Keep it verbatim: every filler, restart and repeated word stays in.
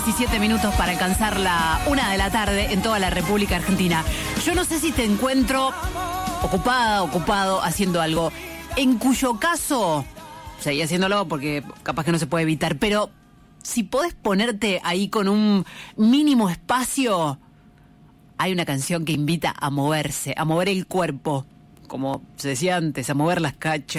diecisiete minutos para alcanzar la una de la tarde en toda la República Argentina. Yo no sé si te encuentro ocupada, ocupado, haciendo algo, en cuyo caso, seguí haciéndolo porque capaz que no se puede evitar, pero si podés ponerte ahí con un mínimo espacio, hay una canción que invita a moverse, a mover el cuerpo, como se decía antes, a mover las cachas.